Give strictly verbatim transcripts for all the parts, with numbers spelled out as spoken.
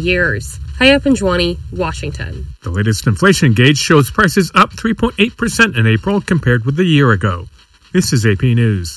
years. Hi, up in Juwanee, Washington. The latest inflation gauge shows prices up three point eight percent in April compared with a year ago. This is A P News.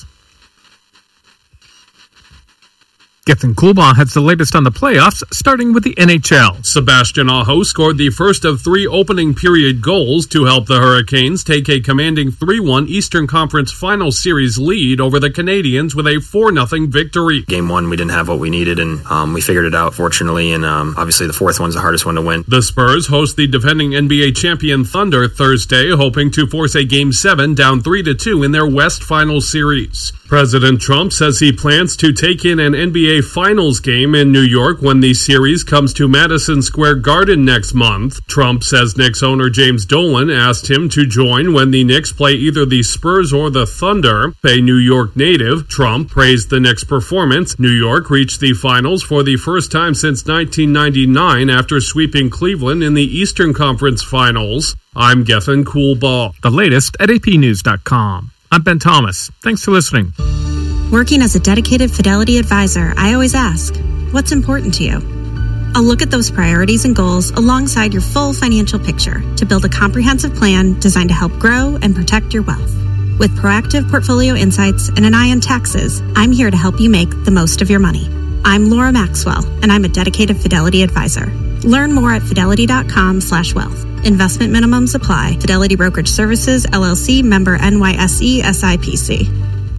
Gethin Coolbaugh has the latest on the playoffs, starting with the N H L. Sebastian Aho scored the first of three opening period goals to help the Hurricanes take a commanding three one Eastern Conference Final Series lead over the Canadiens with a four nothing victory. Game one, we didn't have what we needed, and um, we figured it out, fortunately, and um, obviously the fourth one's the hardest one to win. The Spurs host the defending N B A champion Thunder Thursday, hoping to force a Game seven down three to two in their West Final Series. President Trump says he plans to take in an N B A Finals game in New York when the series comes to Madison Square Garden next month. Trump says Knicks owner James Dolan asked him to join when the Knicks play either the Spurs or the Thunder. A New York native, Trump praised the Knicks' performance. New York reached the finals for the first time since nineteen ninety-nine after sweeping Cleveland in the Eastern Conference Finals. I'm Gethin Coolbaugh. The latest at A P news dot com. I'm Ben Thomas. Thanks for listening. Working as a dedicated Fidelity advisor, I always ask, what's important to you? I'll look at those priorities and goals alongside your full financial picture to build a comprehensive plan designed to help grow and protect your wealth. With proactive portfolio insights and an eye on taxes, I'm here to help you make the most of your money. I'm Laura Maxwell, and I'm a dedicated Fidelity advisor. Learn more at fidelity.com slash wealth. Investment minimums apply. Fidelity Brokerage Services, L L C, member N Y S E, S I P C.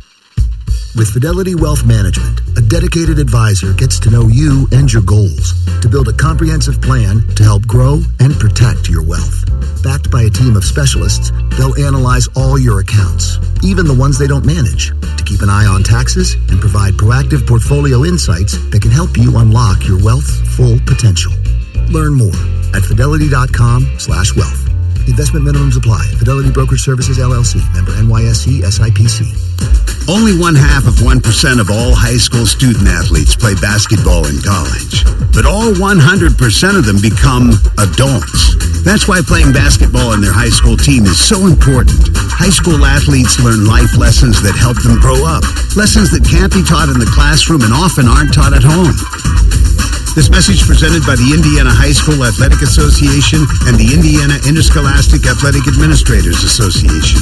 With Fidelity Wealth Management, a dedicated advisor gets to know you and your goals to build a comprehensive plan to help grow and protect your wealth. Backed by a team of specialists, they'll analyze all your accounts, even the ones they don't manage, to keep an eye on taxes and provide proactive portfolio insights that can help you unlock your wealth's full potential. Learn more at fidelity.com slash wealth. Investment minimums apply. Fidelity Brokerage Services, L L C, member N Y S E, S I P C. Only one half of one percent of all high school student athletes play basketball in college. But all one hundred percent of them become adults. That's why playing basketball on their high school team is so important. High school athletes learn life lessons that help them grow up. Lessons that can't be taught in the classroom and often aren't taught at home. This message presented by the Indiana High School Athletic Association and the Indiana Interscholastic Athletic Administrators Association.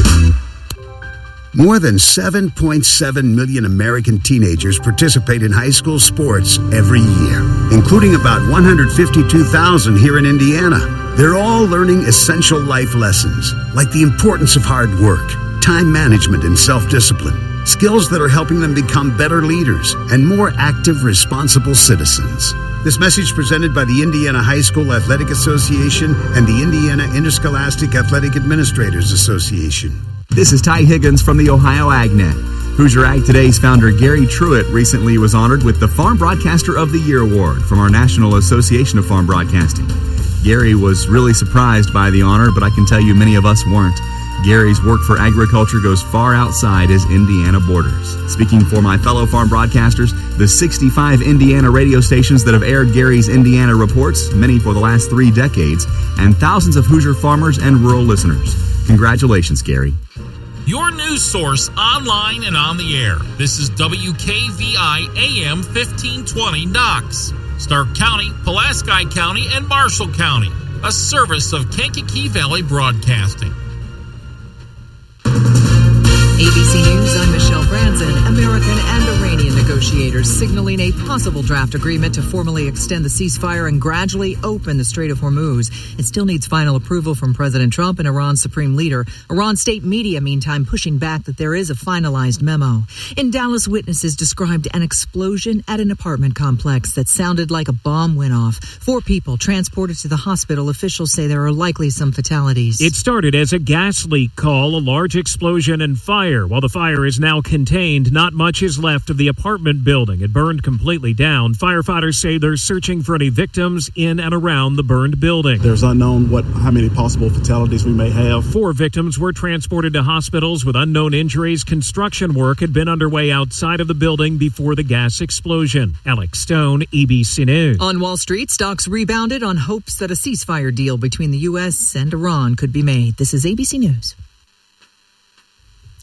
More than seven point seven million American teenagers participate in high school sports every year, including about one hundred fifty-two thousand here in Indiana. They're all learning essential life lessons, like the importance of hard work, time management, and self-discipline. Skills that are helping them become better leaders and more active, responsible citizens. This message presented by the Indiana High School Athletic Association and the Indiana Interscholastic Athletic Administrators Association. This is Ty Higgins from the Ohio AgNet. Hoosier Ag Today's founder Gary Truitt recently was honored with the Farm Broadcaster of the Year award from our National Association of Farm Broadcasting. Gary was really surprised by the honor, but I can tell you many of us weren't. Gary's work for agriculture goes far outside his Indiana borders. Speaking for my fellow farm broadcasters, the sixty-five Indiana radio stations that have aired Gary's Indiana reports, many for the last three decades, and thousands of Hoosier farmers and rural listeners. Congratulations, Gary. Your news source online and on the air. This is W K V I A M fifteen twenty Knox, Stark County, Pulaski County, and Marshall County. A service of Kankakee Valley Broadcasting. A B C News, I'm Michelle Branson. American and Iranian negotiators signaling a possible draft agreement to formally extend the ceasefire and gradually open the Strait of Hormuz. It still needs final approval from President Trump and Iran's supreme leader. Iran state media, meantime, pushing back that there is a finalized memo. In Dallas, witnesses described an explosion at an apartment complex that sounded like a bomb went off. Four people transported to the hospital. Officials say there are likely some fatalities. It started as a gas leak call, a large explosion and fire. While the fire is now contained, not much is left of the apartment building. It burned completely down. Firefighters say they're searching for any victims in and around the burned building. There's unknown what how many possible fatalities we may have. Four victims were transported to hospitals with unknown injuries. Construction work had been underway outside of the building before the gas explosion. Alex Stone, A B C News. On Wall Street, stocks rebounded on hopes that a ceasefire deal between the U S and Iran could be made. This is A B C News.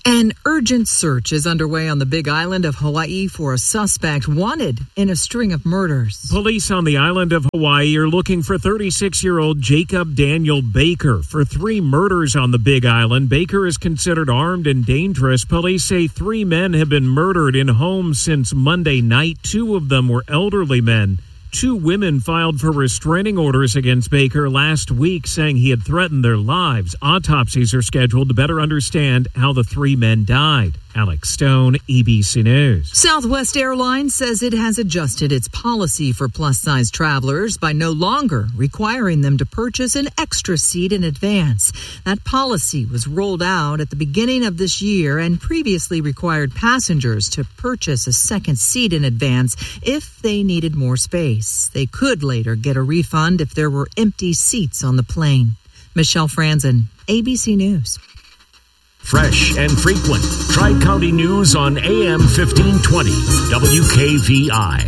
An urgent search is underway on the Big Island of Hawaii for a suspect wanted in a string of murders. Police on the island of Hawaii are looking for thirty-six-year-old Jacob Daniel Baker for three murders on the Big Island. Baker is considered armed and dangerous. Police say three men have been murdered in homes since Monday night. Two of them were elderly men. Two women filed for restraining orders against Baker last week, saying he had threatened their lives. Autopsies are scheduled to better understand how the three men died. Alex Stone, A B C News. Southwest Airlines says it has adjusted its policy for plus-size travelers by no longer requiring them to purchase an extra seat in advance. That policy was rolled out at the beginning of this year and previously required passengers to purchase a second seat in advance if they needed more space. They could later get a refund if there were empty seats on the plane. Michelle Franzen, A B C News. Fresh and frequent. Tri-County News on A M fifteen twenty, W K V I.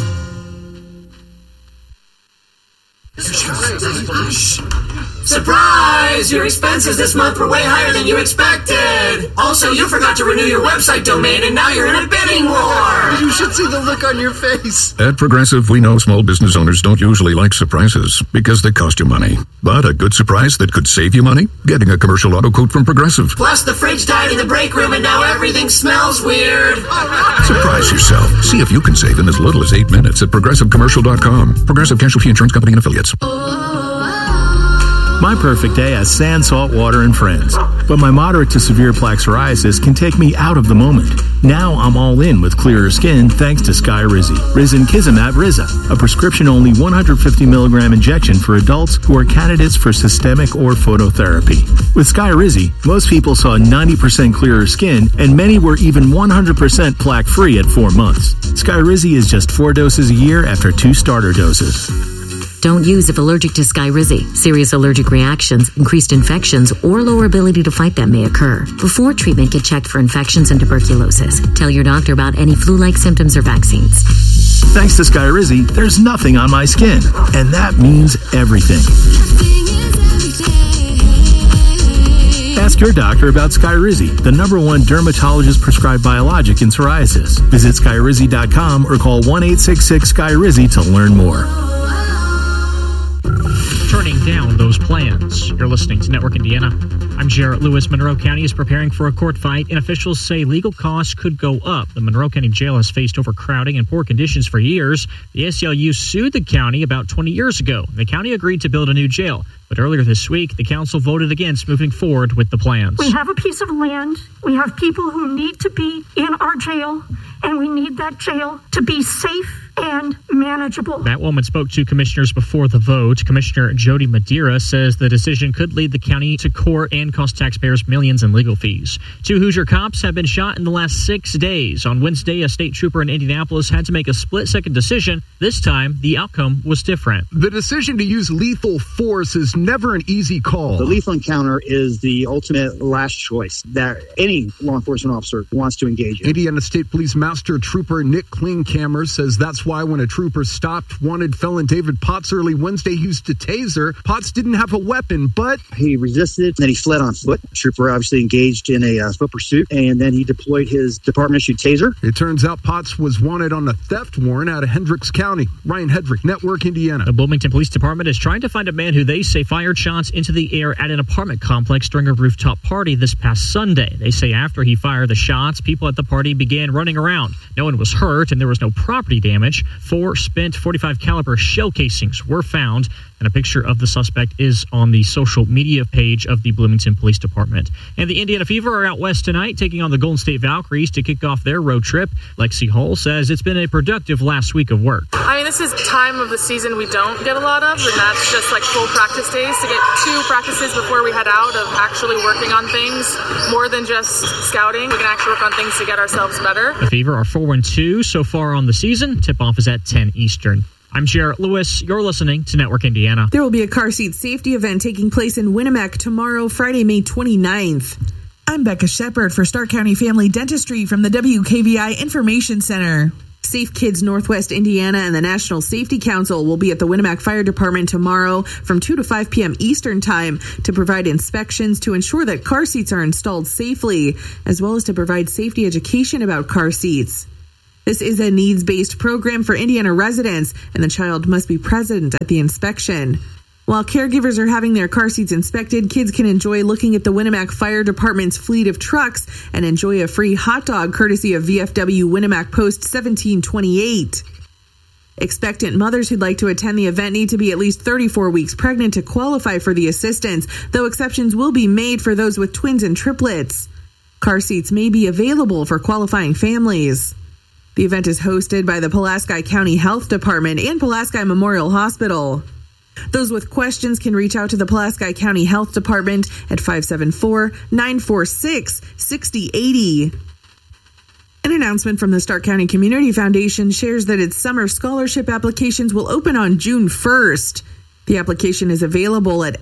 Surprise! Your expenses this month were way higher than you expected. Also, you forgot to renew your website domain and now you're in a bidding war. You should see the look on your face. At Progressive, we know small business owners don't usually like surprises because they cost you money. But a good surprise that could save you money? Getting a commercial auto quote from Progressive. Plus, the fridge died in the break room and now everything smells weird. Surprise yourself. See if you can save in as little as eight minutes at progressive commercial dot com. Progressive Casualty Insurance Company and Affiliates. My perfect day has sand, salt, water, and friends. But my moderate to severe plaque psoriasis can take me out of the moment. Now I'm all in with clearer skin thanks to Skyrizi. Risankizumab Riza, a prescription-only one hundred fifty milligram injection for adults who are candidates for systemic or phototherapy. With Skyrizi, most people saw ninety percent clearer skin, and many were even one hundred percent plaque-free at four months. Skyrizi is just four doses a year after two starter doses. Don't use if allergic to Skyrizi. Serious allergic reactions, increased infections, or lower ability to fight them may occur. Before treatment, get checked for infections and tuberculosis. Tell your doctor about any flu-like symptoms or vaccines. Thanks to Skyrizi, there's nothing on my skin, and that means everything. Ask your doctor about Skyrizi, the number one dermatologist-prescribed biologic in psoriasis. Visit Skyrizi dot com or call one eight six six Skyrizi to learn more. Turning down those plans. You're listening to Network Indiana. I'm Jarrett Lewis. Monroe County is preparing for a court fight, and officials say legal costs could go up. The Monroe County Jail has faced overcrowding and poor conditions for years. The A C L U sued the county about twenty years ago. The county agreed to build a new jail, but earlier this week, the council voted against moving forward with the plans. We have a piece of land. We have people who need to be in our jail, and we need that jail to be safe and manageable. That woman spoke to commissioners before the vote. Commissioner Jody Madeira says the decision could lead the county to court and cost taxpayers millions in legal fees. Two Hoosier cops have been shot in the last six days. On Wednesday, a state trooper in Indianapolis had to make a split-second decision. This time, the outcome was different. The decision to use lethal force is never an easy call. The lethal encounter is the ultimate last choice that any law enforcement officer wants to engage in. Indiana State Police Master Trooper Nick Klingkammer says that's why when a trooper stopped wanted felon David Potts early Wednesday, he used a taser. Potts didn't have a weapon, but he resisted, and then he fled on foot. The trooper obviously engaged in a uh, foot pursuit, and then he deployed his department-issued taser. It turns out Potts was wanted on a theft warrant out of Hendricks County. Ryan Hedrick, Network Indiana. The Bloomington Police Department is trying to find a man who they say fired shots into the air at an apartment complex during a rooftop party this past Sunday. They say after he fired the shots, people at the party began running around. No one was hurt, and there was no property damage. Four spent forty-five caliber shell casings were found, and a picture of the suspect is on the social media page of the Bloomington Police Department. And the Indiana Fever are out west tonight, taking on the Golden State Valkyries to kick off their road trip. Lexi Hull says it's been a productive last week of work. I mean, this is time of the season we don't get a lot of, and that's just like full practice days. To get two practices before we head out of actually working on things, more than just scouting. We can actually work on things to get ourselves better. The Fever are four and two so far on the season. Tip-off is at ten Eastern. I'm Jarrett Lewis. You're listening to Network Indiana. There will be a car seat safety event taking place in Winnemac tomorrow, Friday, May twenty-ninth. I'm Becca Shepard for Stark County Family Dentistry from the W K V I Information Center. Safe Kids Northwest Indiana and the National Safety Council will be at the Winnemac Fire Department tomorrow from two to five p.m. Eastern Time to provide inspections to ensure that car seats are installed safely, as well as to provide safety education about car seats. This is a needs-based program for Indiana residents, and the child must be present at the inspection. While caregivers are having their car seats inspected, kids can enjoy looking at the Winnemac Fire Department's fleet of trucks and enjoy a free hot dog courtesy of V F W Winnemac Post seventeen twenty-eight. Expectant mothers who'd like to attend the event need to be at least thirty-four weeks pregnant to qualify for the assistance, though exceptions will be made for those with twins and triplets. Car seats may be available for qualifying families. The event is hosted by the Pulaski County Health Department and Pulaski Memorial Hospital. Those with questions can reach out to the Pulaski County Health Department at five seven four, nine four six, six zero eight zero. An announcement from the Stark County Community Foundation shares that its summer scholarship applications will open on June first. The application is available at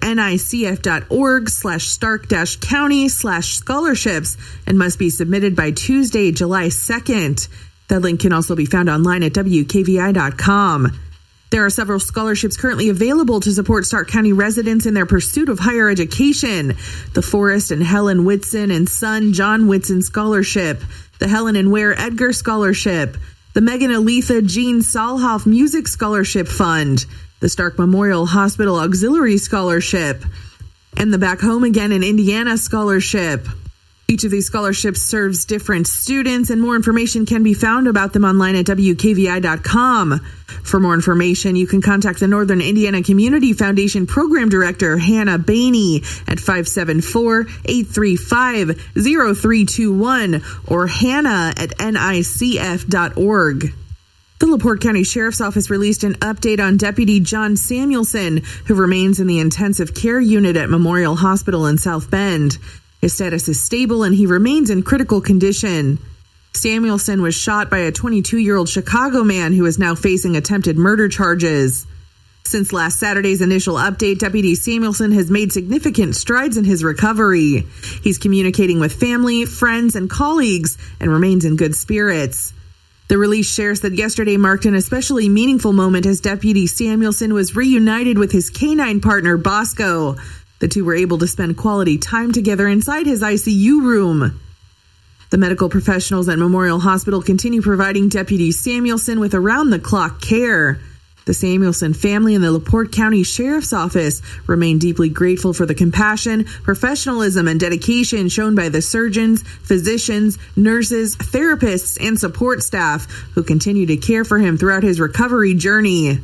nicf.org slash stark dash county slash scholarships and must be submitted by Tuesday, July second. That link can also be found online at W K V I dot com. There are several scholarships currently available to support Stark County residents in their pursuit of higher education. The Forrest and Helen Whitson and son John Whitson Scholarship, the Helen and Ware Edgar Scholarship, the Megan Aletha Jean Salhoff Music Scholarship Fund, the Stark Memorial Hospital Auxiliary Scholarship, and the Back Home Again in Indiana Scholarship. Each of these scholarships serves different students, and more information can be found about them online at W K V I dot com. For more information, you can contact the Northern Indiana Community Foundation Program Director, Hannah Bainey, at five seven four, eight three five, zero three two one or hannah at N I C F dot org. The LaPorte County Sheriff's Office released an update on Deputy John Samuelson, who remains in the intensive care unit at Memorial Hospital in South Bend. His status is stable and he remains in critical condition. Samuelson was shot by a twenty-two-year-old Chicago man who is now facing attempted murder charges. Since last Saturday's initial update, Deputy Samuelson has made significant strides in his recovery. He's communicating with family, friends, and colleagues and remains in good spirits. The release shares that yesterday marked an especially meaningful moment as Deputy Samuelson was reunited with his canine partner, Bosco. The two were able to spend quality time together inside his I C U room. The medical professionals at Memorial Hospital continue providing Deputy Samuelson with around-the-clock care. The Samuelson family and the LaPorte County Sheriff's Office remain deeply grateful for the compassion, professionalism, and dedication shown by the surgeons, physicians, nurses, therapists, and support staff who continue to care for him throughout his recovery journey.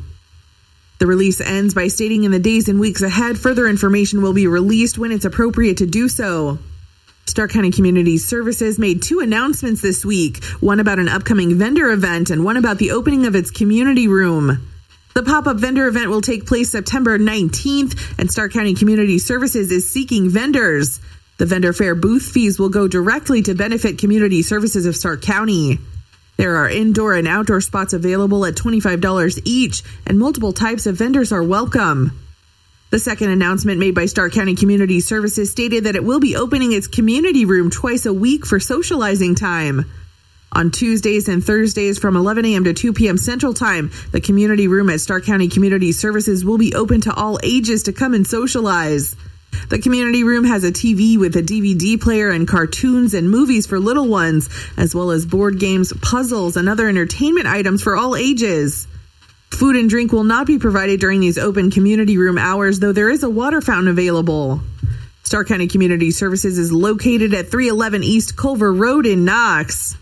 The release ends by stating in the days and weeks ahead, further information will be released when it's appropriate to do so. Stark County Community Services made two announcements this week, one about an upcoming vendor event and one about the opening of its community room. The pop-up vendor event will take place September nineteenth, and Stark County Community Services is seeking vendors. The vendor fair booth fees will go directly to benefit community services of Stark County. There are indoor and outdoor spots available at twenty-five dollars each, and multiple types of vendors are welcome. The second announcement made by Stark County Community Services stated that it will be opening its community room twice a week for socializing time. On Tuesdays and Thursdays from eleven a.m. to two p.m. Central Time, the community room at Stark County Community Services will be open to all ages to come and socialize. The community room has a T V with a D V D player and cartoons and movies for little ones, as well as board games, puzzles, and other entertainment items for all ages. Food and drink will not be provided during these open community room hours, though there is a water fountain available. Stark County Community Services is located at three eleven East Culver Road in Knox.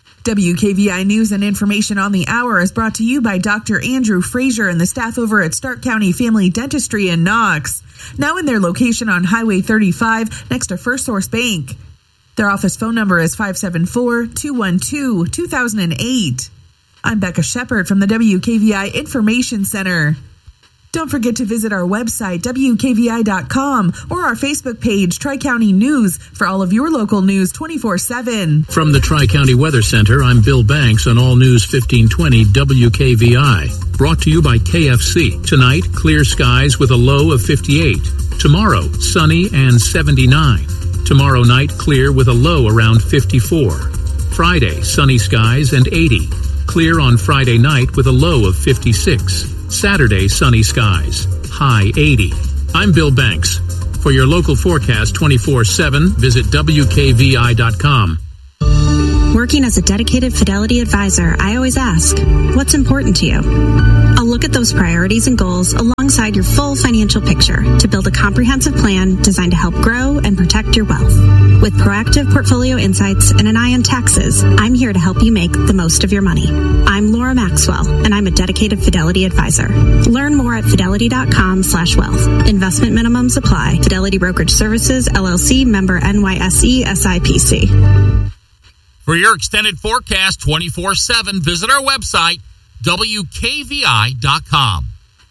W K V I News and information on the hour is brought to you by Doctor Andrew Frazier and the staff over at Stark County Family Dentistry in Knox, now in their location on Highway thirty-five next to First Source Bank. Their office phone number is five seven four, two one two, two thousand eight. I'm Becca Shepard from the W K V I Information Center. Don't forget to visit our website, W K V I dot com, or our Facebook page, Tri-County News, for all of your local news twenty-four seven. From the Tri-County Weather Center, I'm Bill Banks on All News fifteen twenty W K V I. Brought to you by K F C. Tonight, clear skies with a low of fifty-eight. Tomorrow, sunny and seventy-nine. Tomorrow night, clear with a low around fifty-four. Friday, sunny skies and eighty. clear on Friday night with a low of fifty-six. Saturday, sunny skies, high eighty. I'm Bill Banks. For your local forecast twenty-four seven, visit W K V I dot com. Working as a dedicated Fidelity advisor, I always ask, what's important to you? I'll look at those priorities and goals alongside your full financial picture to build a comprehensive plan designed to help grow and protect your wealth. With proactive portfolio insights and an eye on taxes, I'm here to help you make the most of your money. I'm Laura Maxwell, and I'm a dedicated Fidelity advisor. Learn more at fidelity.com slash wealth. Investment minimums apply. Fidelity Brokerage Services, L L C, member N Y S E, S I P C. For your extended forecast twenty-four seven, visit our website, W K V I dot com.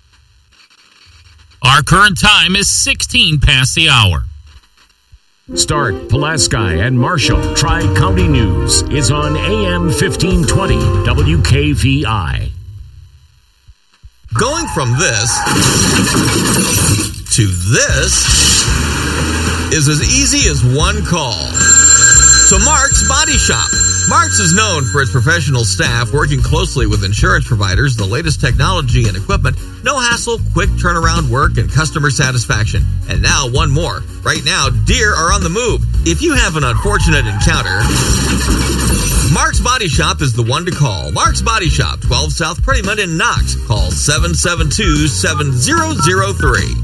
Our current time is sixteen past the hour. Stark, Pulaski, and Marshall Tri-County News is on A M fifteen twenty W K V I. Going from this to this is as easy as one call. So Mark's Body Shop. Mark's is known for its professional staff working closely with insurance providers, the latest technology and equipment, no hassle, quick turnaround work, and customer satisfaction. And now one more. Right now, deer are on the move. If you have an unfortunate encounter, Mark's Body Shop is the one to call. Mark's Body Shop, twelve South Prettyman in Knox. Call seven seven two, seven zero zero three.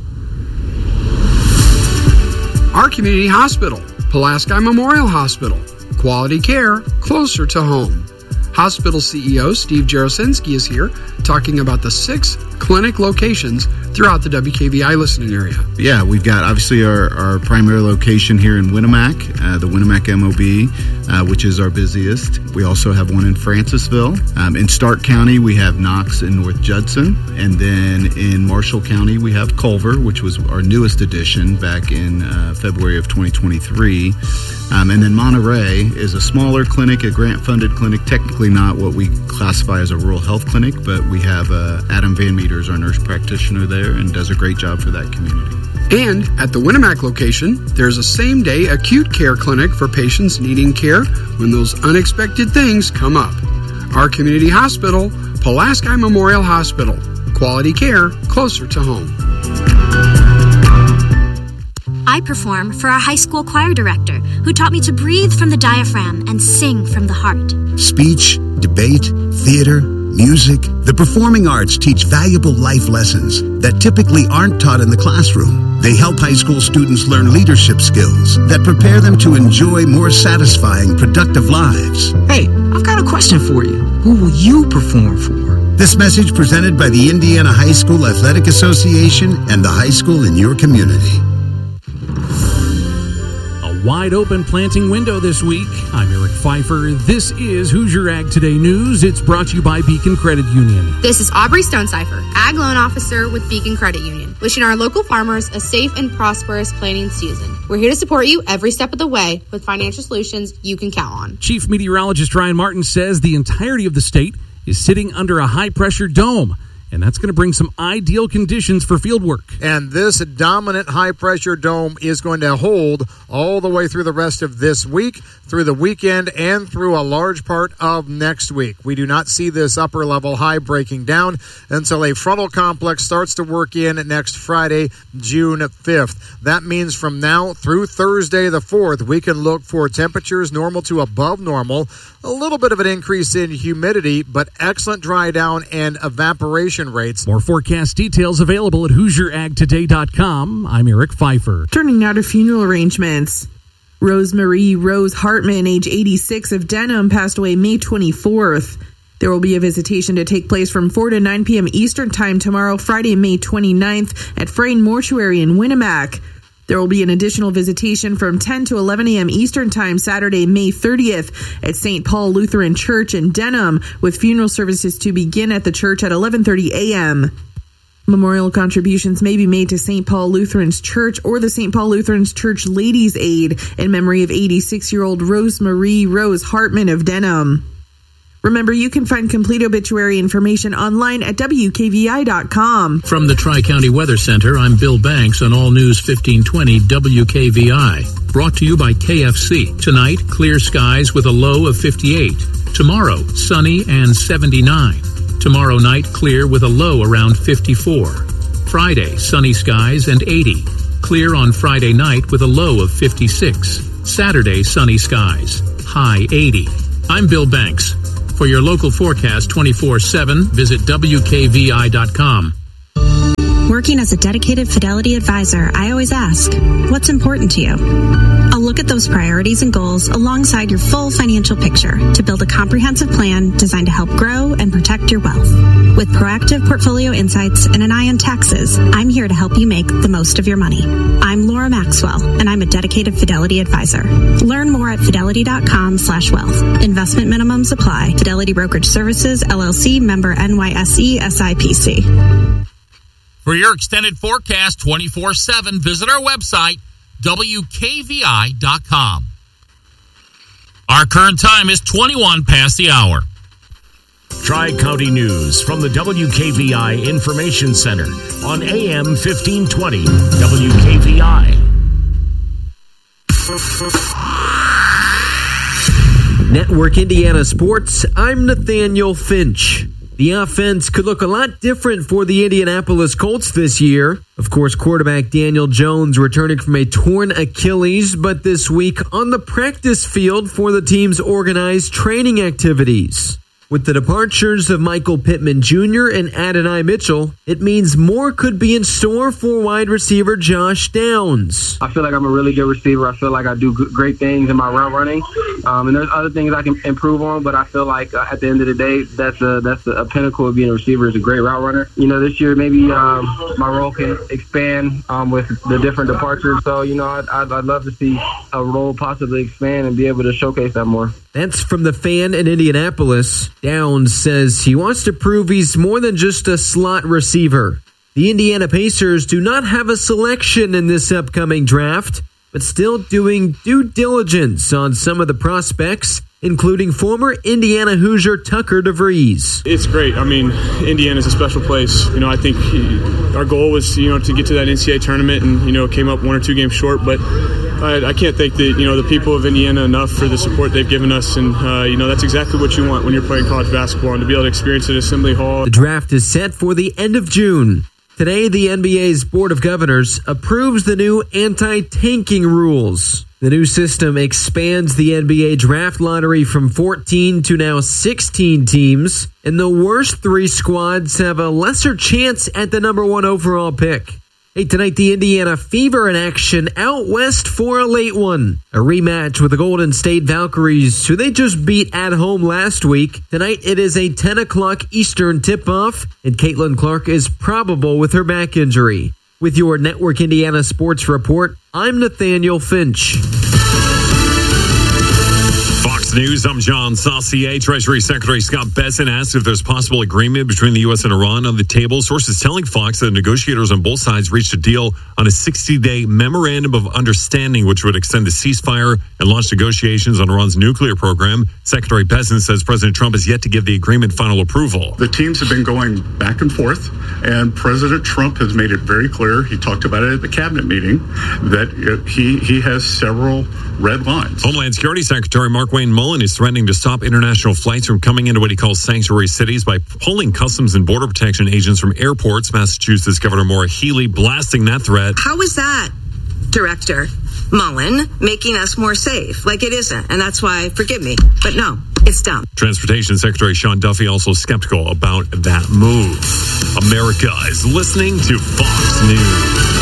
Our community hospital, Pulaski Memorial Hospital. Quality care closer to home. Hospital C E O Steve Jarosinski is here talking about the six clinic locations throughout the W K V I listening area. Yeah, we've got obviously our, our primary location here in Winamac, uh, the Winamac M O B, uh, which is our busiest. We also have one in Francisville. Um, in Stark County, we have Knox and North Judson. And then in Marshall County, we have Culver, which was our newest addition back in uh, February of twenty twenty-three. Um, and then Monterey is a smaller clinic, a grant-funded clinic, technically not what we classify as a rural health clinic, but we have uh, Adam Van Meters, our nurse practitioner there, and does a great job for that community. And at the Winamac location, there's a same-day acute care clinic for patients needing care when those unexpected things come up. Our community hospital, Pulaski Memorial Hospital. Quality care closer to home. I perform for our high school choir director, who taught me to breathe from the diaphragm and sing from the heart. Speech, debate, theater, music. The performing arts teach valuable life lessons that typically aren't taught in the classroom. They help high school students learn leadership skills that prepare them to enjoy more satisfying, productive lives. Hey, I've got a question for you. Who will you perform for? This message presented by the Indiana High School Athletic Association and the high school in your community. Wide open planting window this week. I'm Eric Pfeiffer. This is Hoosier Ag Today News. It's brought to you by Beacon Credit Union. This is Aubrey Stonecipher, Ag Loan Officer with Beacon Credit Union, wishing our local farmers a safe and prosperous planting season. We're here to support you every step of the way with financial solutions you can count on. Chief Meteorologist Ryan Martin says the entirety of the state is sitting under a high-pressure dome, and that's going to bring some ideal conditions for field work. And this dominant high-pressure dome is going to hold all the way through the rest of this week, through the weekend, and through a large part of next week. We do not see this upper-level high breaking down until a frontal complex starts to work in next Friday, June fifth. That means from now through Thursday the fourth, we can look for temperatures normal to above normal, a little bit of an increase in humidity, but excellent dry down and evaporation rates. More forecast details available at Hoosier Ag Today dot com. I'm Eric Pfeiffer. Turning now to funeral arrangements. Rosemarie Rose Hartman, age eighty-six, of Denham, passed away May twenty-fourth. There will be a visitation to take place from four to nine p.m. Eastern Time tomorrow, Friday, May twenty-ninth, at Frayne Mortuary in Winamac. There will be an additional visitation from ten to eleven a.m. Eastern Time Saturday, May thirtieth at Saint Paul Lutheran Church in Denham, with funeral services to begin at the church at eleven thirty a.m. Memorial contributions may be made to Saint Paul Lutheran's Church or the Saint Paul Lutheran's Church Ladies' Aid in memory of eighty-six-year-old Rosemarie Rose Hartman of Denham. Remember, you can find complete obituary information online at W K V I dot com. From the Tri-County Weather Center, I'm Bill Banks on All News fifteen twenty W K V I. Brought to you by K F C. Tonight, clear skies with a low of fifty-eight. Tomorrow, sunny and seventy-nine. Tomorrow night, clear with a low around fifty-four. Friday, sunny skies and eighty. Clear on Friday night with a low of fifty-six. Saturday, sunny skies. High eighty. I'm Bill Banks. For your local forecast twenty-four seven, visit W K V I dot com. Working as a dedicated Fidelity advisor, I always ask, what's important to you? I'll look at those priorities and goals alongside your full financial picture to build a comprehensive plan designed to help grow and protect your wealth. With proactive portfolio insights and an eye on taxes, I'm here to help you make the most of your money. I'm Laura Maxwell, and I'm a dedicated Fidelity advisor. Learn more at fidelity.com slash wealth. Investment minimums apply. Fidelity Brokerage Services, L L C, member N Y S E, S I P C. For your extended forecast twenty-four seven, visit our website, W K V I dot com. Our current time is twenty-one past the hour. Tri-County News from the W K V I Information Center on A M fifteen twenty W K V I. Network Indiana Sports, I'm Nathaniel Finch. The offense could look a lot different for the Indianapolis Colts this year. Of course, quarterback Daniel Jones returning from a torn Achilles, but this week on the practice field for the team's organized training activities. With the departures of Michael Pittman Junior and Adonai Mitchell, it means more could be in store for wide receiver Josh Downs. I feel like I'm a really good receiver. I feel like I do great things in my route running. Um, and there's other things I can improve on, but I feel like uh, at the end of the day, that's a, that's a, a pinnacle of being a receiver, is a great route runner. You know, this year maybe um, my role can expand um, with the different departures. So, you know, I'd, I'd, I'd love to see a role possibly expand and be able to showcase that more. That's from the fan in Indianapolis. Downs says he wants to prove he's more than just a slot receiver. The Indiana Pacers do not have a selection in this upcoming draft, but still doing due diligence on some of the prospects, including former Indiana Hoosier Tucker DeVries. It's great. I mean, Indiana's a special place. You know, I think he, our goal was, you know, to get to that N C double A tournament, and, you know, came up one or two games short, but I, I can't thank the, you know, the people of Indiana enough for the support they've given us, and, uh, you know, that's exactly what you want when you're playing college basketball, and to be able to experience it at Assembly Hall. The draft is set for the end of June. Today, the N B A's Board of Governors approves the new anti-tanking rules. The new system expands the N B A draft lottery from fourteen to now sixteen teams, and the worst three squads have a lesser chance at the number one overall pick. Hey, tonight the Indiana Fever in action out west for a late one. A rematch with the Golden State Valkyries, who they just beat at home last week. Tonight it is a ten o'clock Eastern tip-off, and Caitlin Clark is probable with her back injury. With your Network Indiana Sports Report, I'm Nathaniel Finch. Fox News, I'm John Saucier. Treasury Secretary Scott Bessent asked if there's possible agreement between the U S and Iran on the table. Sources telling Fox that negotiators on both sides reached a deal on a sixty-day memorandum of understanding, which would extend the ceasefire and launch negotiations on Iran's nuclear program. Secretary Bessent says President Trump has yet to give the agreement final approval. The teams have been going back and forth, and President Trump has made it very clear, he talked about it at the cabinet meeting, that he, he has several red lines. Homeland Security Secretary Mark Wayne Mullen is threatening to stop international flights from coming into what he calls sanctuary cities by pulling Customs and Border Protection agents from airports. Massachusetts Governor Maura Healey blasting that threat. How is that, Director Mullen, making us more safe? Like, it isn't, and that's why, forgive me, but no, it's dumb. Transportation Secretary Sean Duffy also skeptical about that move. America is listening to Fox News.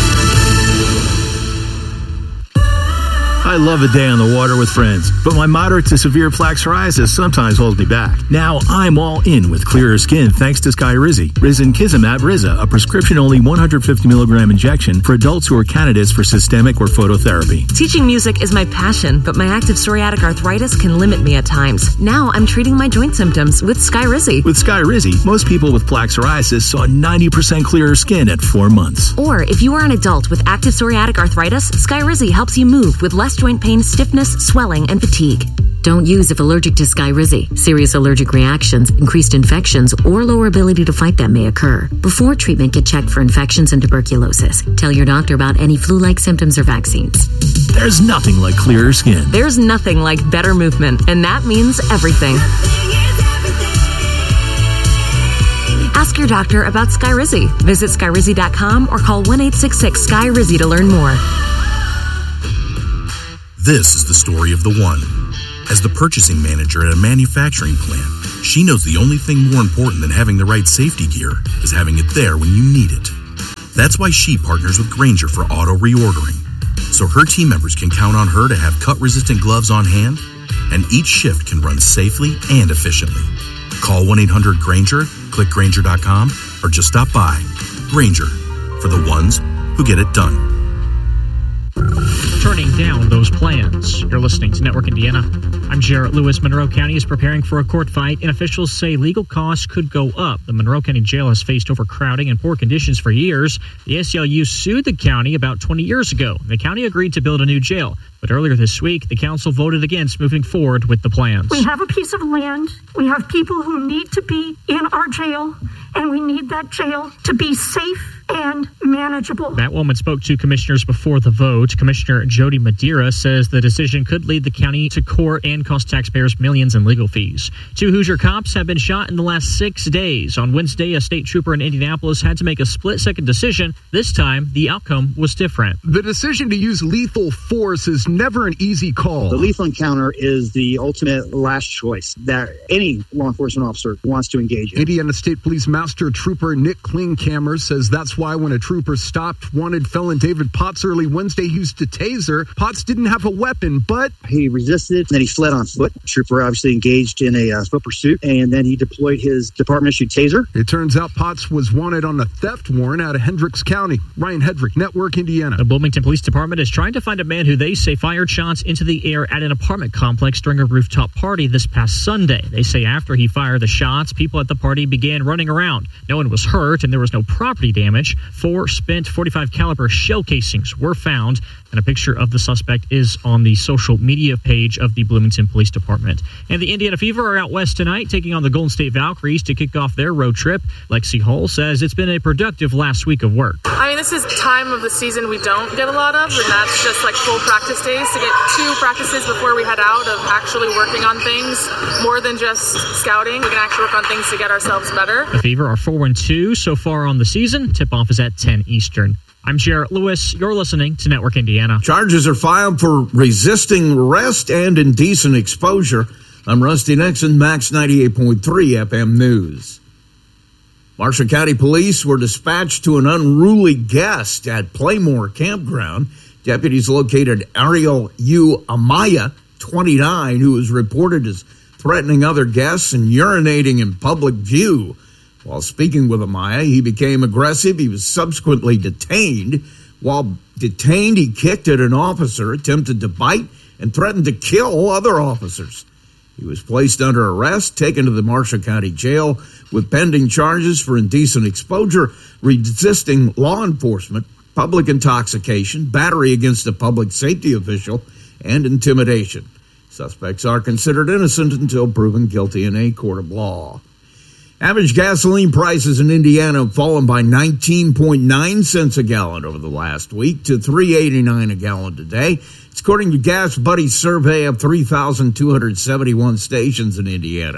I love a day on the water with friends, but my moderate to severe plaque psoriasis sometimes holds me back. Now I'm all in with clearer skin thanks to Skyrizi. Risankizumab Riza, a prescription-only one hundred fifty milligram injection for adults who are candidates for systemic or phototherapy. Teaching music is my passion, but my active psoriatic arthritis can limit me at times. Now I'm treating my joint symptoms with Skyrizi. With Skyrizi, most people with plaque psoriasis saw ninety percent clearer skin at four months. Or if you are an adult with active psoriatic arthritis, Skyrizi helps you move with less joint pain, stiffness, swelling, and fatigue. Don't use if allergic to Skyrizi. Serious allergic reactions, increased infections, or lower ability to fight them may occur. Before treatment, get checked for infections and tuberculosis. Tell your doctor about any flu-like symptoms or vaccines. There's nothing like clearer skin. There's nothing like better movement, and that means everything. Ask your doctor about Skyrizi. Visit Skyrizi dot com or call one eight six six S K Y R I Z I to learn more. This is the story of the one. As the purchasing manager at a manufacturing plant, she knows the only thing more important than having the right safety gear is having it there when you need it. That's why she partners with Grainger for auto reordering, so her team members can count on her to have cut-resistant gloves on hand, and each shift can run safely and efficiently. Call one eight hundred Grainger, click Grainger dot com, or just stop by. Grainger, for the ones who get it done. Turning down those plans. You're listening to Network Indiana. I'm Jarrett Lewis. Monroe County is preparing for a court fight, and officials say legal costs could go up. The Monroe County Jail has faced overcrowding and poor conditions for years. The A C L U sued the county about twenty years ago. The county agreed to build a new jail, but earlier this week, the council voted against moving forward with the plans. We have a piece of land. We have people who need to be in our jail, and we need that jail to be safe and manageable. That woman spoke to commissioners before the vote. Commissioner Jody Madeira says the decision could lead the county to court and cost taxpayers millions in legal fees. Two Hoosier cops have been shot in the last six days. On Wednesday, a state trooper in Indianapolis had to make a split-second decision. This time, the outcome was different. The decision to use lethal force is never an easy call. The lethal encounter is the ultimate last choice that any law enforcement officer wants to engage in. Indiana State Police Master Trooper Nick Klingkammer says that's why when a trooper stopped wanted felon David Potts early Wednesday, he used a taser. Potts didn't have a weapon, but he resisted, and then he fled on foot. The trooper obviously engaged in a uh, foot pursuit, and then he deployed his department-issued taser. It turns out Potts was wanted on a theft warrant out of Hendricks County. Ryan Hedrick, Network Indiana. The Bloomington Police Department is trying to find a man who they say fired shots into the air at an apartment complex during a rooftop party this past Sunday. They say after he fired the shots, people at the party began running around. No one was hurt, and there was no property damage. Four spent forty-five caliber shell casings were found, and a picture of the suspect is on the social media page of the Bloomington Police Department. And the Indiana Fever are out west tonight, taking on the Golden State Valkyries to kick off their road trip. Lexi Hull says it's been a productive last week of work. I mean, this is time of the season we don't get a lot of, and that's just like full practice days. To get two practices before we head out of actually working on things more than just scouting, we can actually work on things to get ourselves better. The Fever are four and two so far on the season. Tip-off is at ten Eastern. I'm Jarrett Lewis. You're listening to Network Indiana. Charges are filed for resisting arrest and indecent exposure. I'm Rusty Nixon, Max ninety-eight point three F M News. Marshall County Police were dispatched to an unruly guest at Playmore Campground. Deputies located Ariel U. Amaya, twenty-nine, who was reported as threatening other guests and urinating in public view. While speaking with Amaya, he became aggressive. He was subsequently detained. While detained, he kicked at an officer, attempted to bite, and threatened to kill other officers. He was placed under arrest, taken to the Marshall County Jail with pending charges for indecent exposure, resisting law enforcement, public intoxication, battery against a public safety official, and intimidation. Suspects are considered innocent until proven guilty in a court of law. Average gasoline prices in Indiana have fallen by nineteen point nine cents a gallon over the last week to three dollars and eighty-nine cents a gallon today. It's according to Gas Buddy's survey of three thousand two hundred seventy-one stations in Indiana.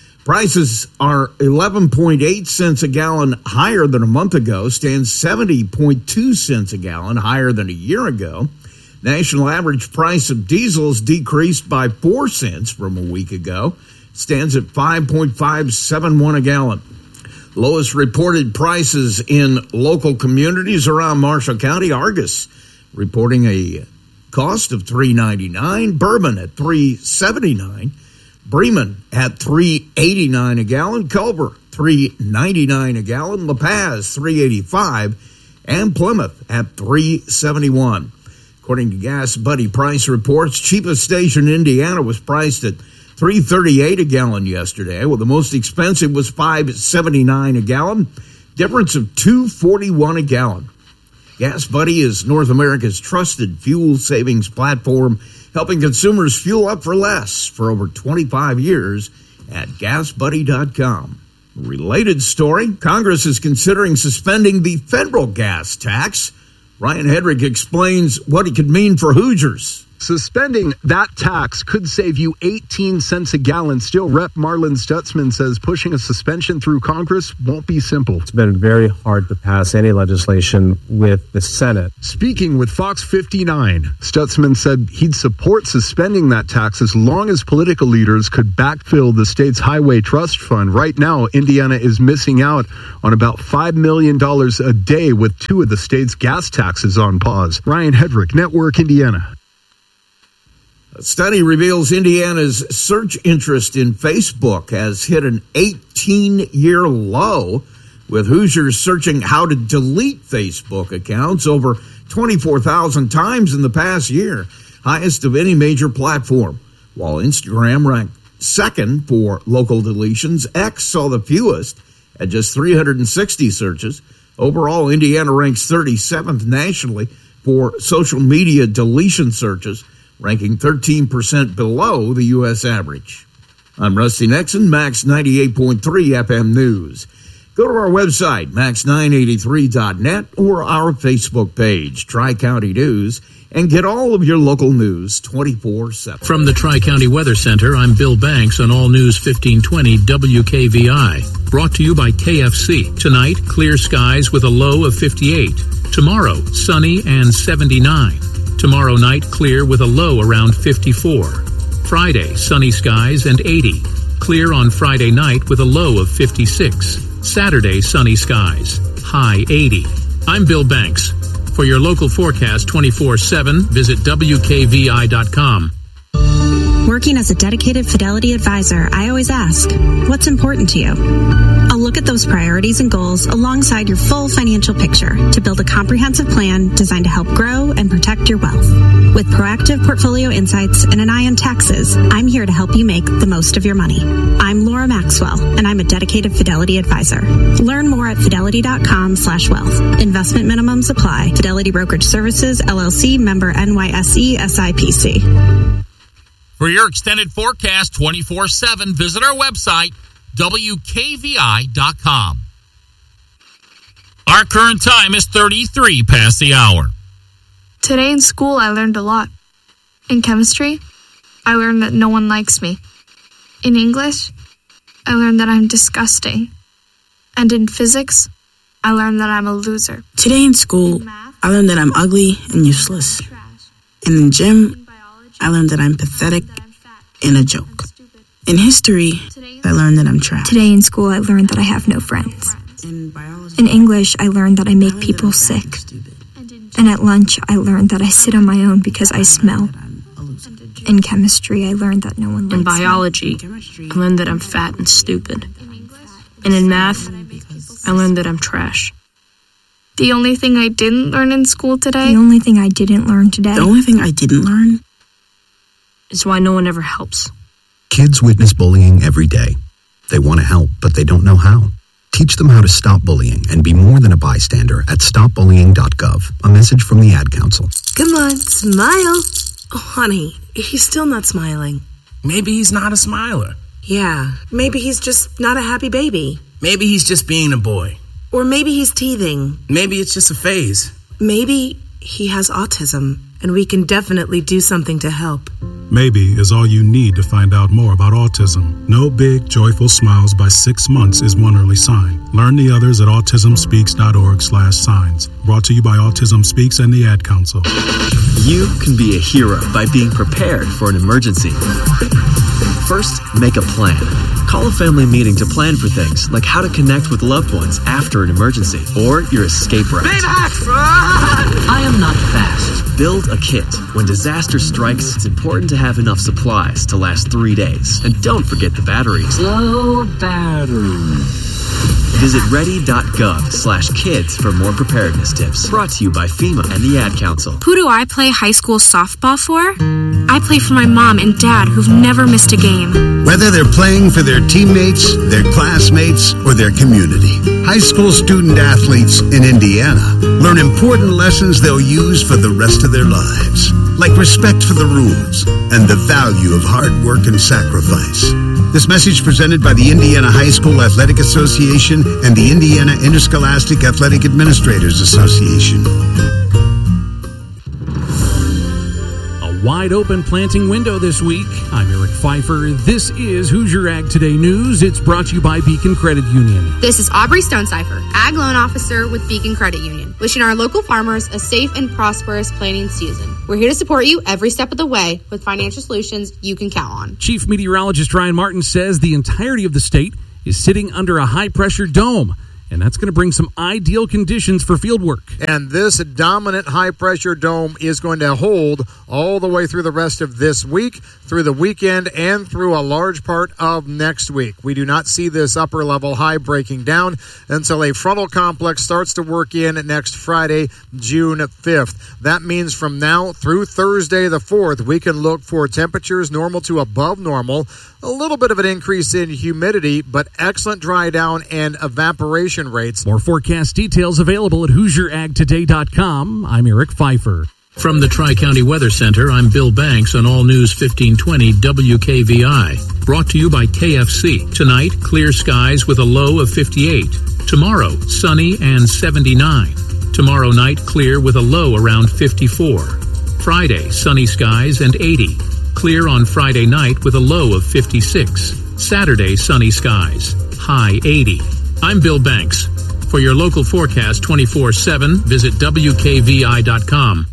Prices are eleven point eight cents a gallon higher than a month ago, stands seventy point two cents a gallon higher than a year ago. National average price of diesel has decreased by four cents from a week ago, stands at five point five seven one a gallon. Lowest reported prices in local communities around Marshall County. Argus reporting a cost of three ninety-nine, Bourbon at three seventy-nine, Bremen at three eighty-nine a gallon, Culver three ninety-nine a gallon, La Paz three eighty-five, and Plymouth at three seventy-one. According to Gas Buddy price reports, cheapest station in Indiana was priced at three thirty-eight a gallon yesterday, while the most expensive was five seventy-nine a gallon, difference of two forty-one a gallon. Gas Buddy is North America's trusted fuel savings platform, helping consumers fuel up for less for over twenty-five years at gas buddy dot com. Related story, Congress is considering suspending the federal gas tax. Ryan Hedrick explains what it could mean for Hoosiers. Suspending that tax could save you eighteen cents a gallon. Still, Rep Marlin Stutzman says pushing a suspension through Congress won't be simple. It's been very hard to pass any legislation with the Senate. Speaking with Fox fifty-nine, Stutzman said he'd support suspending that tax as long as political leaders could backfill the state's highway trust fund. Right now, Indiana is missing out on about five million dollars a day with two of the state's gas taxes on pause. Ryan Hedrick, Network Indiana. A study reveals Indiana's search interest in Facebook has hit an eighteen-year low, with Hoosiers searching how to delete Facebook accounts over twenty-four thousand times in the past year, highest of any major platform. While Instagram ranked second for local deletions, X saw the fewest at just three hundred sixty searches. Overall, Indiana ranks thirty-seventh nationally for social media deletion searches, ranking thirteen percent below the U S average. I'm Rusty Nixon, Max ninety-eight point three F M News. Go to our website, max nine eighty-three dot net, or our Facebook page, Tri-County News, and get all of your local news twenty-four seven. From the Tri-County Weather Center, I'm Bill Banks on All News fifteen twenty W K V I. Brought to you by K F C. Tonight, clear skies with a low of fifty-eight. Tomorrow, sunny and seventy-nine. Tomorrow night, clear with a low around fifty-four. Friday, sunny skies and eighty. Clear on Friday night with a low of fifty-six. Saturday, sunny skies, high eighty. I'm Bill Banks. For your local forecast twenty-four seven, visit W K V I dot com. Working as a dedicated Fidelity advisor, I always ask, what's important to you? I'll look at those priorities and goals alongside your full financial picture to build a comprehensive plan designed to help grow and protect your wealth. With proactive portfolio insights and an eye on taxes, I'm here to help you make the most of your money. I'm Laura Maxwell, and I'm a dedicated Fidelity advisor. Learn more at fidelity dot com slash wealth. Investment minimums apply. Fidelity Brokerage Services, L L C, member N Y S E, S I P C. For your extended forecast twenty-four seven, visit our website, W K V I dot com. Our current time is thirty-three past the hour. Today in school, I learned a lot. In chemistry, I learned that no one likes me. In English, I learned that I'm disgusting. And in physics, I learned that I'm a loser. Today in school, I learned that I'm ugly and useless. And in gym, I learned that I'm pathetic and a joke. In history, I learned that I'm trash. Today in school, I learned that I have no friends. In English, I learned that I make people sick. And at lunch, I learned that I sit on my own because I smell. In chemistry, I learned that no one likes me. In biology, I learned that I'm fat and stupid. And in math, I learned that I'm trash. The only thing I didn't learn in school today? The only thing I didn't learn today. The only thing I didn't learn is why no one ever helps. Kids witness bullying every day. They want to help, but they don't know how. Teach them how to stop bullying and be more than a bystander at stop bullying dot gov. A message from the Ad Council. Come on, smile. Oh, honey, he's still not smiling. Maybe he's not a smiler. Yeah, maybe he's just not a happy baby. Maybe he's just being a boy. Or maybe he's teething. Maybe it's just a phase. Maybe he has autism, and we can definitely do something to help. Maybe is all you need to find out more about autism. No big, joyful smiles by six months is one early sign. Learn the others at autism speaks dot org slash signs. Brought to you by Autism Speaks and the Ad Council. You can be a hero by being prepared for an emergency. First, make a plan. Call a family meeting to plan for things like how to connect with loved ones after an emergency or your escape route. I am not fast. Build a kit. When disaster strikes, it's important to have enough supplies to last three days. And don't forget the batteries. Low battery. Visit ready dot gov slash kids for more preparedness tips. Brought to you by FEMA and the Ad Council. Who do I play high school softball for? I I play for my mom and dad who've never missed a game. Whether they're playing for their teammates, their classmates, or their community, high school student athletes in Indiana learn important lessons they'll use for the rest of their lives, like respect for the rules and the value of hard work and sacrifice. This message presented by the Indiana High School Athletic Association and the Indiana Interscholastic Athletic Administrators Association. Wide open planting window this week. I'm Eric Pfeiffer. This is Hoosier Ag Today News. It's brought to you by Beacon Credit Union. This is Aubrey Stonecipher, Ag Loan Officer with Beacon Credit Union, wishing our local farmers a safe and prosperous planting season. We're here to support you every step of the way with financial solutions you can count on. Chief Meteorologist Ryan Martin says the entirety of the state is sitting under a high-pressure dome, and that's going to bring some ideal conditions for field work. And this dominant high-pressure dome is going to hold all the way through the rest of this week, through the weekend, and through a large part of next week. We do not see this upper-level high breaking down until a frontal complex starts to work in next Friday, June fifth. That means from now through Thursday the fourth, we can look for temperatures normal to above normal, a little bit of an increase in humidity, but excellent dry down and evaporation rates. More forecast details available at Hoosier Ag Today dot com. I'm Eric Pfeiffer. From the Tri-County Weather Center, I'm Bill Banks on All News fifteen twenty W K V I. Brought to you by K F C. Tonight, clear skies with a low of fifty-eight. Tomorrow, sunny and seventy-nine. Tomorrow night, clear with a low around fifty-four. Friday, sunny skies and eighty. Clear on Friday night with a low of fifty-six. Saturday, sunny skies. High eighty. I'm Bill Banks. For your local forecast twenty-four seven, visit W K V I dot com.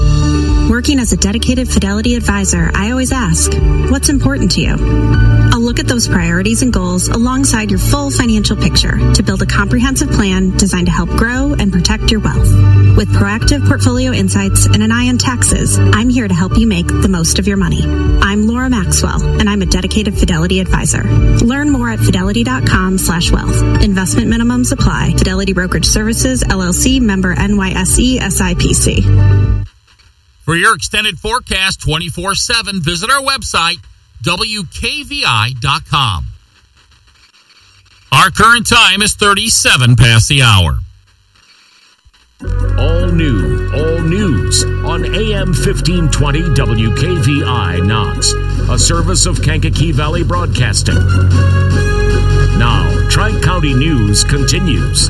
Working as a dedicated Fidelity advisor, I always ask, what's important to you? I'll look at those priorities and goals alongside your full financial picture to build a comprehensive plan designed to help grow and protect your wealth. With proactive portfolio insights and an eye on taxes, I'm here to help you make the most of your money. I'm Laura Maxwell, and I'm a dedicated Fidelity advisor. Learn more at fidelity.com slash wealth. Investment minimums apply. Fidelity Brokerage Services, L L C, member N Y S E, S I P C. For your extended forecast twenty-four seven, visit our website, W K V I dot com. Our current time is thirty-seven past the hour. All new, all news on A M fifteen twenty W K V I Knox, a service of Kankakee Valley Broadcasting. Now, Tri-County News continues.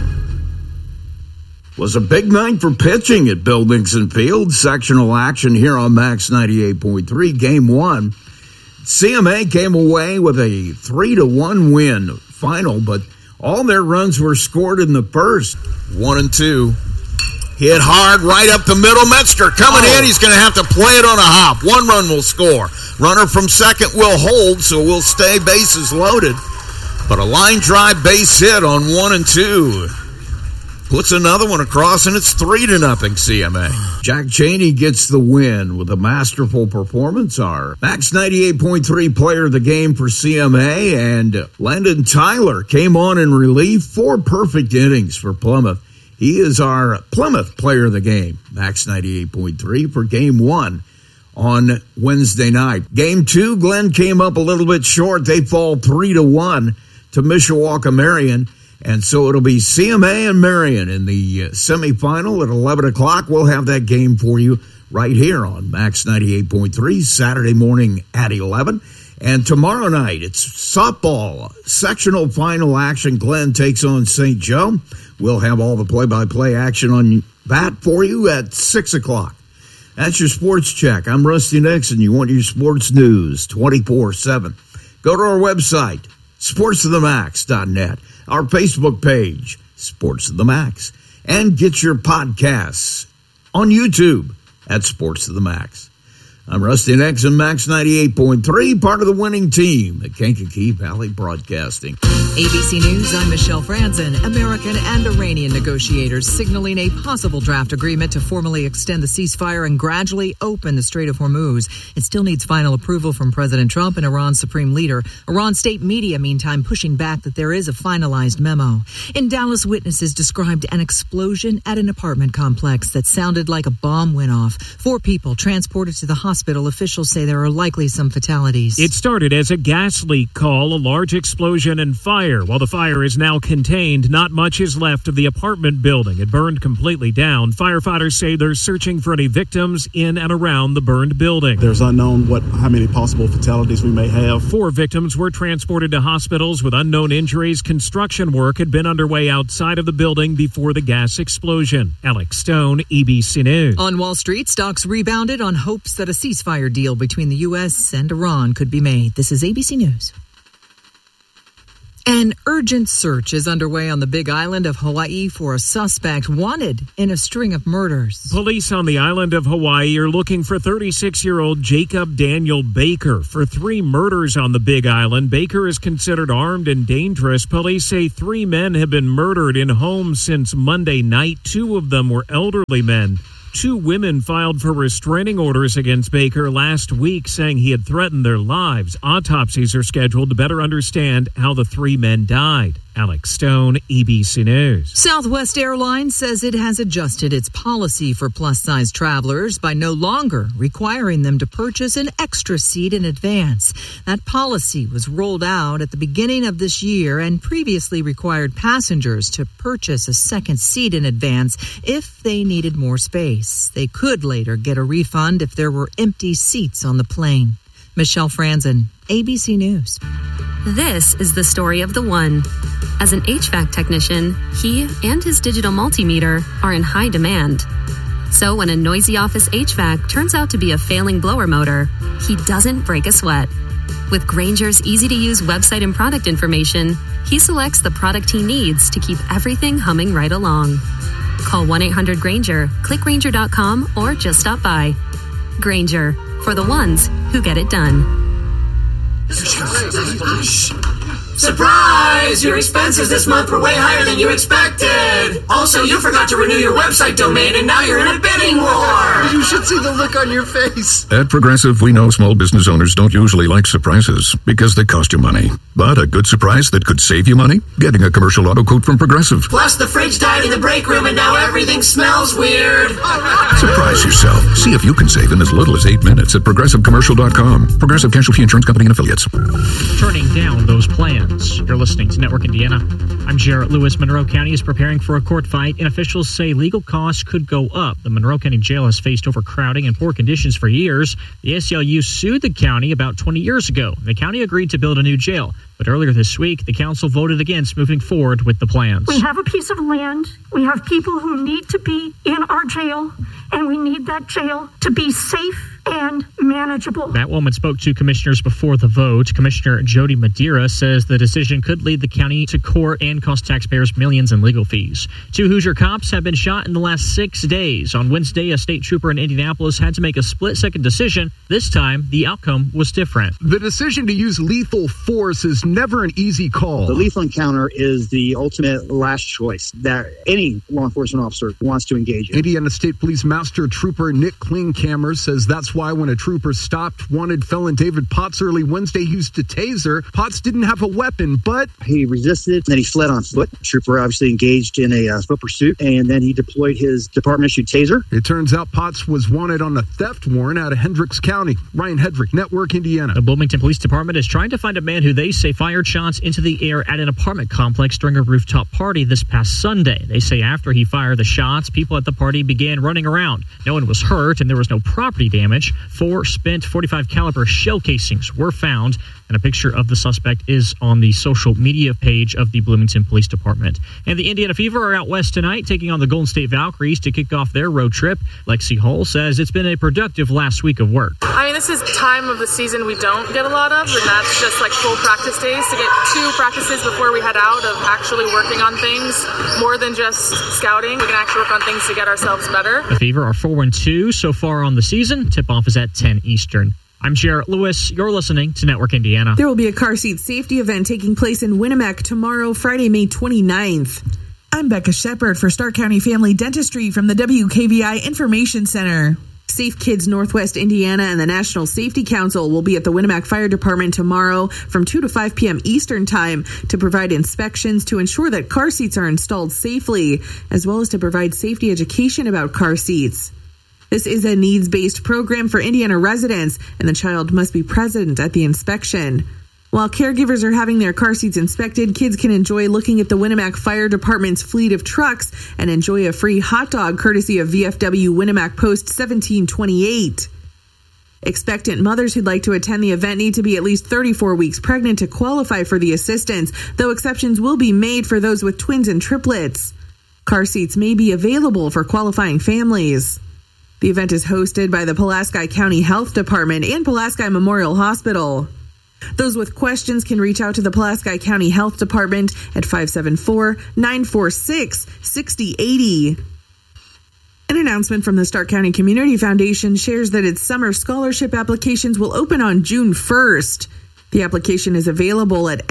Was a big night for pitching at Bill Nixon Field. Sectional action here on Max ninety-eight point three. Game one. C M A came away with a three to one win final, but all their runs were scored in the first. One and two. Hit hard right up the middle. Metzger coming oh. in. He's going to have to play it on a hop. One run will score. Runner from second will hold, so we'll stay bases loaded. But a line drive base hit on one and two. Puts another one across, and it's three to nothing C M A. Jack Chaney gets the win with a masterful performance. Our Max ninety-eight point three player of the game for C M A, and Landon Tyler came on in relief. Four perfect innings for Plymouth. He is our Plymouth player of the game. Max ninety-eight point three for game one on Wednesday night. Game two, Glenn came up a little bit short. They fall three to one to Mishawaka Marion. And so it'll be C M A and Marion in the semifinal at eleven o'clock. We'll have that game for you right here on Max ninety-eight point three, Saturday morning at eleven. And tomorrow night, it's softball sectional final action. Glenn takes on Saint Joe. We'll have all the play-by-play action on that for you at six o'clock. That's your sports check. I'm Rusty Nixon. You want your sports news twenty-four seven. Go to our website, sports of the max dot net. Our Facebook page, Sports of the Max, and get your podcasts on YouTube at Sports of the Max. I'm Rusty Nixon, Max ninety-eight point three, part of the winning team at Kankakee Valley Broadcasting. A B C News, I'm Michelle Franzen. American and Iranian negotiators signaling a possible draft agreement to formally extend the ceasefire and gradually open the Strait of Hormuz. It still needs final approval from President Trump and Iran's supreme leader. Iran state media, meantime, pushing back that there is a finalized memo. In Dallas, witnesses described an explosion at an apartment complex that sounded like a bomb went off. Four people transported to the hospital hospital, officials say there are likely some fatalities. It started as a gas leak call, a large explosion and fire. While the fire is now contained, not much is left of the apartment building. It burned completely down. Firefighters say they're searching for any victims in and around the burned building. There's unknown what how many possible fatalities we may have. Four victims were transported to hospitals with unknown injuries. Construction work had been underway outside of the building before the gas explosion. Alex Stone, A B C News. On Wall Street, stocks rebounded on hopes that a ceasefire deal between the U S and Iran could be made. This is A B C News. An urgent search is underway on the Big Island of Hawaii for a suspect wanted in a string of murders. Police on the island of Hawaii are looking for thirty-six-year-old Jacob Daniel Baker for three murders on the Big Island. Baker is considered armed and dangerous. Police say three men have been murdered in homes since Monday night. Two of them were elderly men. Two women filed for restraining orders against Baker last week, saying he had threatened their lives. Autopsies are scheduled to better understand how the three men died. Alex Stone, A B C News. Southwest Airlines says it has adjusted its policy for plus-size travelers by no longer requiring them to purchase an extra seat in advance. That policy was rolled out at the beginning of this year and previously required passengers to purchase a second seat in advance if they needed more space. They could later get a refund if there were empty seats on the plane. Michelle Franzen, A B C News. This is the story of the one. As an H V A C technician, he and his digital multimeter are in high demand. So when a noisy office H V A C turns out to be a failing blower motor, he doesn't break a sweat. With Grainger's easy-to-use website and product information, he selects the product he needs to keep everything humming right along. Call one eight hundred Grainger, click Grainger dot com, or just stop by. Grainger, for the ones who get it done. Surprise! Your expenses this month were way higher than you expected. Also, you forgot to renew your website domain, and now you're in a bidding war. You should see the look on your face. At Progressive, we know small business owners don't usually like surprises because they cost you money. But a good surprise that could save you money? Getting a commercial auto quote from Progressive. Plus, the fridge died in the break room, and now everything smells weird. Surprise yourself. See if you can save in as little as eight minutes at progressive commercial dot com. Progressive Casualty Insurance Company and Affiliates. Turning down those plans. You're listening to Network Indiana. I'm Jarrett Lewis. Monroe County is preparing for a court fight, and officials say legal costs could go up. The Monroe County Jail has faced overcrowding and poor conditions for years. The A C L U sued the county about twenty years ago. The county agreed to build a new jail. But earlier this week, the council voted against moving forward with the plans. We have a piece of land. We have people who need to be in our jail, and we need that jail to be safe and manageable. That woman spoke to commissioners before the vote. Commissioner Jody Madeira says the decision could lead the county to court and cost taxpayers millions in legal fees. Two Hoosier cops have been shot in the last six days. On Wednesday, a state trooper in Indianapolis had to make a split-second decision. This time, the outcome was different. The decision to use lethal force is never an easy call. The lethal encounter is the ultimate last choice that any law enforcement officer wants to engage in. Indiana State Police Master Trooper Nick Klingkammer says that's why when a trooper stopped wanted felon David Potts early Wednesday, he used a taser. Potts didn't have a weapon, but he resisted, then he fled on foot. The trooper obviously engaged in a uh, foot pursuit, and then he deployed his department-issued taser. It turns out Potts was wanted on a theft warrant out of Hendricks County. Ryan Hedrick, Network Indiana. The Bloomington Police Department is trying to find a man who they say fired shots into the air at an apartment complex during a rooftop party this past Sunday. They say after he fired the shots, people at the party began running around. No one was hurt, and there was no property damage. Four spent forty-five caliber shell casings were found, and a picture of the suspect is on the social media page of the Bloomington Police Department. And the Indiana Fever are out west tonight, taking on the Golden State Valkyries to kick off their road trip. Lexi Hull says it's been a productive last week of work. I mean, this is time of the season we don't get a lot of, and that's just like full practice days. To get two practices before we head out of actually working on things more than just scouting. We can actually work on things to get ourselves better. The Fever are four and two so far on the season. Tip-off is at ten Eastern. I'm Jarrett Lewis. You're listening to Network Indiana. There will be a car seat safety event taking place in Winnemac tomorrow, Friday, May twenty-ninth. I'm Becca Shepard for Stark County Family Dentistry from the W K V I Information Center. Safe Kids Northwest Indiana and the National Safety Council will be at the Winnemac Fire Department tomorrow from two to five p.m. Eastern Time to provide inspections to ensure that car seats are installed safely, as well as to provide safety education about car seats. This is a needs-based program for Indiana residents, and the child must be present at the inspection. While caregivers are having their car seats inspected, kids can enjoy looking at the Winnemac Fire Department's fleet of trucks and enjoy a free hot dog courtesy of V F W Winnemac Post seventeen twenty-eight. Expectant mothers who'd like to attend the event need to be at least thirty-four weeks pregnant to qualify for the assistance, though exceptions will be made for those with twins and triplets. Car seats may be available for qualifying families. The event is hosted by the Pulaski County Health Department and Pulaski Memorial Hospital. Those with questions can reach out to the Pulaski County Health Department at five seven four, nine four six, six zero eight zero. An announcement from the Stark County Community Foundation shares that its summer scholarship applications will open on June first. The application is available at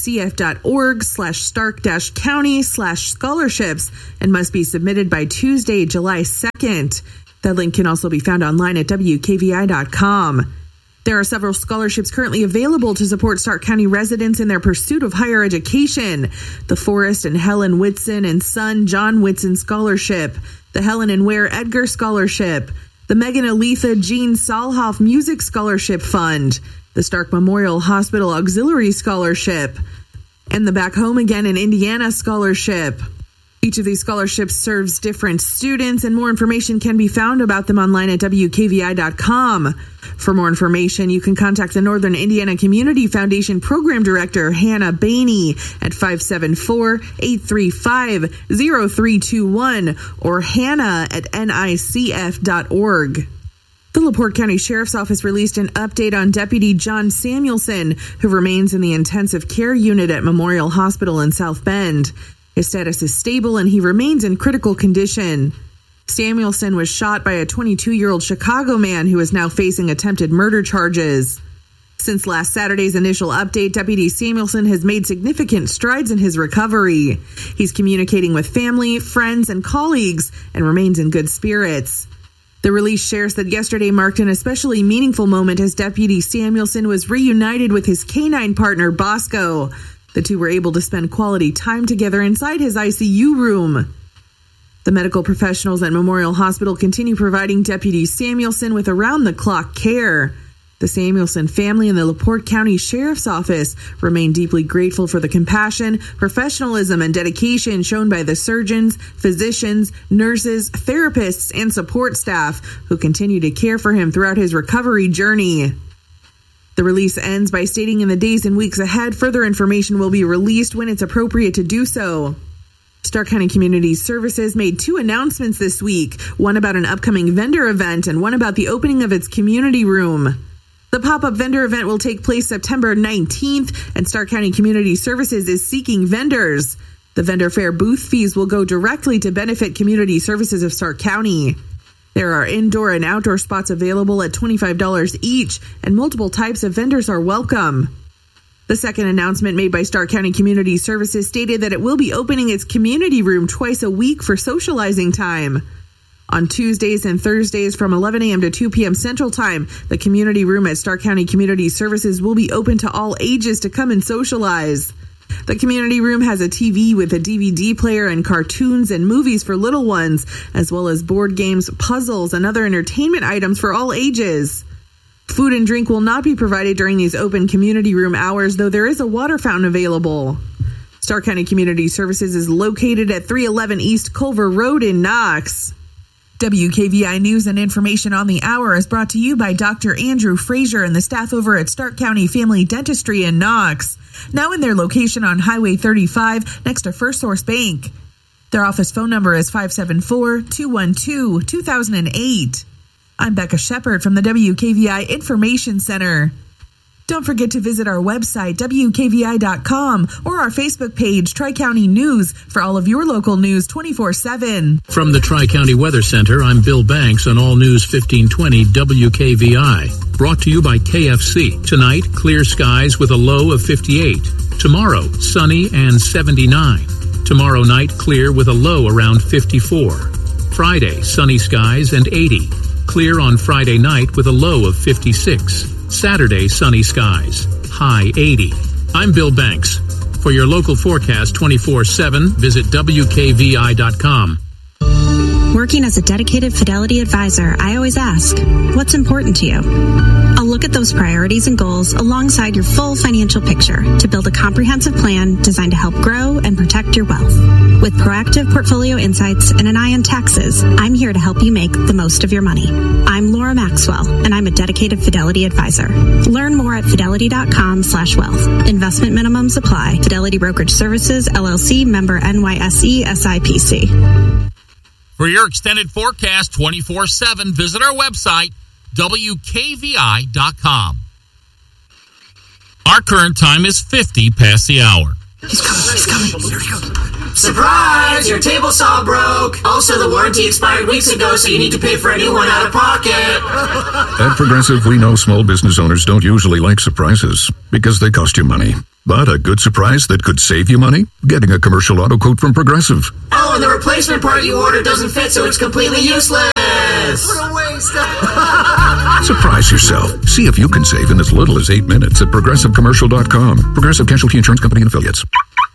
nicf.org slash stark dash county slash scholarships and must be submitted by Tuesday, July second. That link can also be found online at W K V I dot com. There are several scholarships currently available to support Stark County residents in their pursuit of higher education. The Forrest and Helen Whitson and son John Whitson Scholarship, the Helen and Ware Edgar Scholarship, the Megan Aletha Jean Salhoff Music Scholarship Fund, the Stark Memorial Hospital Auxiliary Scholarship, and the Back Home Again in Indiana Scholarship. Each of these scholarships serves different students, and more information can be found about them online at W K V I dot com. For more information, you can contact the Northern Indiana Community Foundation Program Director, Hannah Bainey, at five seven four, eight three five, zero three two one or hannah at N I C F dot org. The LaPorte County Sheriff's Office released an update on Deputy John Samuelson, who remains in the intensive care unit at Memorial Hospital in South Bend. His status is stable and he remains in critical condition. Samuelson was shot by a twenty-two-year-old Chicago man who is now facing attempted murder charges. Since last Saturday's initial update, Deputy Samuelson has made significant strides in his recovery. He's communicating with family, friends, and colleagues and remains in good spirits. The release shares that yesterday marked an especially meaningful moment as Deputy Samuelson was reunited with his canine partner, Bosco. The two were able to spend quality time together inside his I C U room. The medical professionals at Memorial Hospital continue providing Deputy Samuelson with around-the-clock care. The Samuelson family and the LaPorte County Sheriff's Office remain deeply grateful for the compassion, professionalism, and dedication shown by the surgeons, physicians, nurses, therapists, and support staff who continue to care for him throughout his recovery journey. The release ends by stating in the days and weeks ahead, further information will be released when it's appropriate to do so. Stark County Community Services made two announcements this week, one about an upcoming vendor event and one about the opening of its community room. The pop-up vendor event will take place September nineteenth, and Stark County Community Services is seeking vendors. The vendor fair booth fees will go directly to benefit Community Services of Stark County. There are indoor and outdoor spots available at twenty-five dollars each, and multiple types of vendors are welcome. The second announcement made by Stark County Community Services stated that it will be opening its community room twice a week for socializing time. On Tuesdays and Thursdays from eleven a.m. to two p.m. Central Time, the community room at Stark County Community Services will be open to all ages to come and socialize. The community room has a T V with a D V D player and cartoons and movies for little ones, as well as board games, puzzles, and other entertainment items for all ages. Food and drink will not be provided during these open community room hours, though there is a water fountain available. Stark County Community Services is located at three eleven East Culver Road in Knox. W K V I News and information on the hour is brought to you by Doctor Andrew Frazier and the staff over at Stark County Family Dentistry in Knox, now in their location on Highway thirty-five next to First Source Bank. Their office phone number is five seven four, two one two, two thousand eight. I'm Becca Shepard from the W K V I Information Center. Don't forget to visit our website, W K V I dot com, or our Facebook page, Tri-County News, for all of your local news twenty-four seven. From the Tri-County Weather Center, I'm Bill Banks on All News fifteen twenty W K V I. Brought to you by K F C. Tonight, clear skies with a low of fifty-eight. Tomorrow, sunny and seventy-nine. Tomorrow night, clear with a low around fifty-four. Friday, sunny skies and eighty. Clear on Friday night with a low of fifty-six. Saturday, sunny skies, high eighty. I'm Bill Banks. For your local forecast twenty-four seven, visit W K V I dot com. Working as a dedicated Fidelity advisor, I always ask, what's important to you? I'll look at those priorities and goals alongside your full financial picture to build a comprehensive plan designed to help grow and protect your wealth. With proactive portfolio insights and an eye on taxes, I'm here to help you make the most of your money. I'm Laura Maxwell, and I'm a dedicated Fidelity advisor. Learn more at fidelity.com slash wealth. Investment minimums apply. Fidelity Brokerage Services, L L C, member N Y S E, S I P C. For your extended forecast twenty-four seven, visit our website, W K V I dot com. Our current time is fifty past the hour. He's coming, he's coming. Here he goes. Surprise! Your table saw broke. Also, the warranty expired weeks ago, so you need to pay for a new one out of pocket. At Progressive, we know small business owners don't usually like surprises because they cost you money. But a good surprise that could save you money? Getting a commercial auto quote from Progressive. Oh, and the replacement part you ordered doesn't fit, so it's completely useless. What a waste. Surprise yourself. See if you can save in as little as eight minutes at progressive commercial dot com. Progressive Casualty Insurance Company and Affiliates.